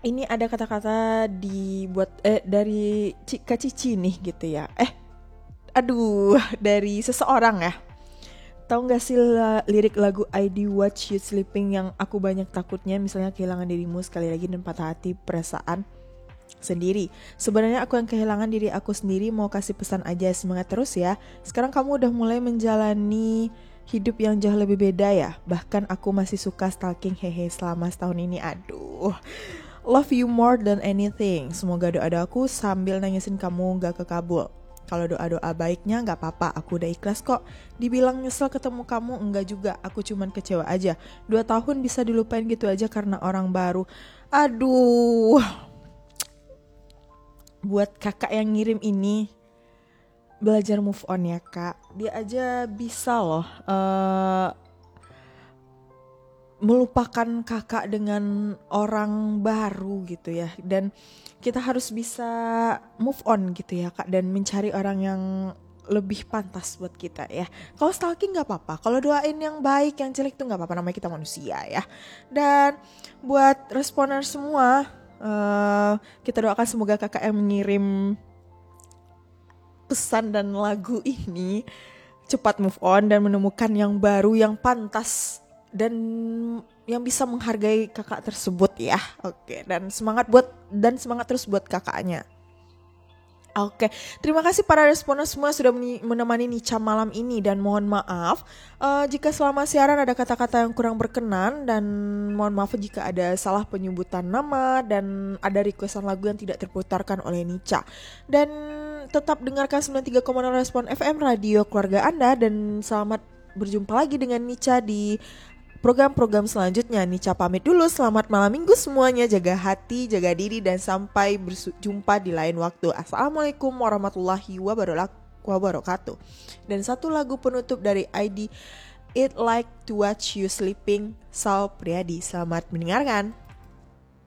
Ini ada kata-kata dibuat dari Kak Cici nih gitu ya. Aduh, dari seseorang ya. Tahu nggak sih lirik lagu I Do Watch You Sleeping yang aku banyak takutnya, misalnya kehilangan dirimu sekali lagi dan patah hati perasaan sendiri. Sebenarnya aku yang kehilangan diri aku sendiri, mau kasih pesan aja, semangat terus ya. Sekarang kamu udah mulai menjalani hidup yang jauh lebih beda ya. Bahkan aku masih suka stalking hehe selama setahun ini. Aduh. Love you more than anything. Semoga doa-doaku sambil nangisin kamu gak kekabul. Kalau doa-doa baiknya gak apa-apa, aku udah ikhlas kok. Dibilang nyesel ketemu kamu, enggak juga. Aku cuman kecewa aja. 2 tahun bisa dilupain gitu aja karena orang baru. Aduh. Buat kakak yang ngirim ini, belajar move on ya kak. Dia aja bisa loh melupakan kakak dengan orang baru gitu ya. Dan kita harus bisa move on gitu ya kak, dan mencari orang yang lebih pantas buat kita ya. Kalau stalking gak apa-apa, kalau doain yang baik, yang jelek tuh gak apa-apa, namanya kita manusia ya. Dan buat responer semua, kita doakan semoga kakak yang mengirim pesan dan lagu ini cepat move on dan menemukan yang baru, yang pantas dan yang bisa menghargai kakak tersebut ya. Oke, dan semangat terus buat kakaknya. Oke, terima kasih para responden semua sudah menemani Nica malam ini, dan mohon maaf jika selama siaran ada kata-kata yang kurang berkenan, dan mohon maaf jika ada salah penyebutan nama dan ada requestan lagu yang tidak terputarkan oleh Nica. Dan tetap dengarkan 93,0 Respon FM Radio keluarga Anda, dan selamat berjumpa lagi dengan Nica di program-program selanjutnya. Nica pamit dulu, selamat malam minggu semuanya, jaga hati, jaga diri, dan sampai berjumpa di lain waktu. Assalamualaikum warahmatullahi wabarakatuh. Dan satu lagu penutup dari ID It Like To Watch You Sleeping, Sal Priadi. Selamat mendengarkan.